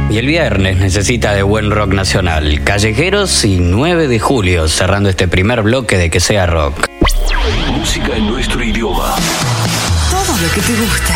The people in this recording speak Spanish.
Y el viernes necesita de buen rock nacional. Callejeros y 9 de julio, cerrando este primer bloque de Que Sea Rock. Música en nuestro idioma. Todo lo que te gusta.